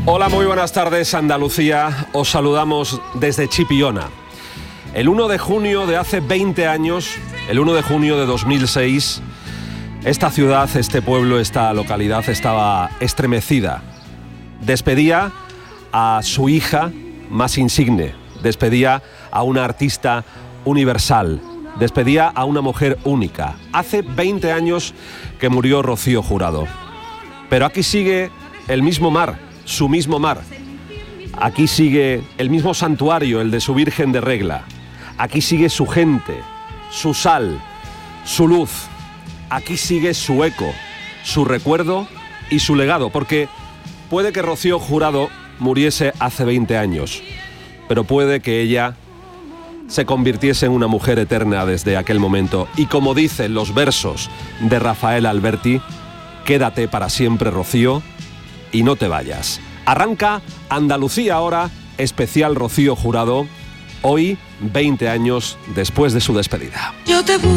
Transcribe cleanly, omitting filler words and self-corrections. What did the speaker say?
Hola, muy buenas tardes, Andalucía. Os saludamos desde Chipiona. El 1 de junio de hace 20 años, el 1 de junio de 2006, esta ciudad, este pueblo, esta localidad estaba estremecida. Despedía a su hija más insigne, despedía a una artista universal, despedía a una mujer única. Hace 20 años que murió Rocío Jurado. Pero aquí sigue el mismo mar, su mismo mar. Aquí sigue el mismo santuario, el de su Virgen de Regla. Aquí sigue su gente, su sal, su luz. Aquí sigue su eco, su recuerdo y su legado. Porque puede que Rocío Jurado muriese hace 20 años, pero puede que ella se convirtiese en una mujer eterna desde aquel momento. Y como dicen los versos de Rafael Alberti, quédate para siempre, Rocío, y no te vayas. Arranca Andalucía ahora, especial Rocío Jurado, hoy 20 años después de su despedida. Yo te